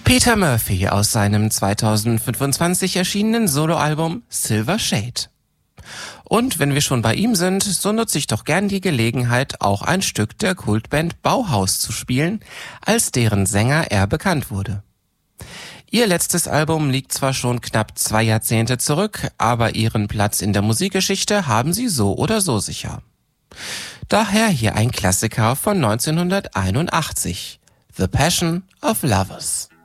Peter Murphy aus seinem 2025 erschienenen Soloalbum Silver Shade. Und wenn wir schon bei ihm sind, so nutze ich doch gern die Gelegenheit, auch ein Stück der Kultband Bauhaus zu spielen, als deren Sänger er bekannt wurde. Ihr letztes Album liegt zwar schon knapp 2 Jahrzehnte zurück, aber ihren Platz in der Musikgeschichte haben sie so oder so sicher. Daher hier ein Klassiker von 1981, The Passion of Lovers.